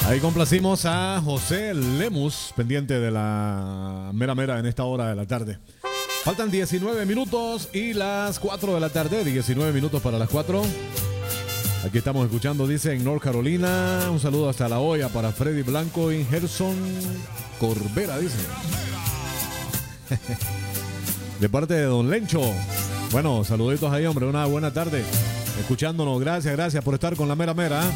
Ahí complacimos a José Lemus, pendiente de la mera mera en esta hora de la tarde. Faltan 19 minutos y las 4 de la tarde, 19 minutos para las 4. Aquí estamos escuchando, dice, en North Carolina. Un saludo hasta La Hoya para Freddy Blanco y Gerson Corbera, dice. De parte de Don Lencho. Bueno, saluditos ahí, hombre. Una buena tarde. Escuchándonos. Gracias por estar con la mera mera.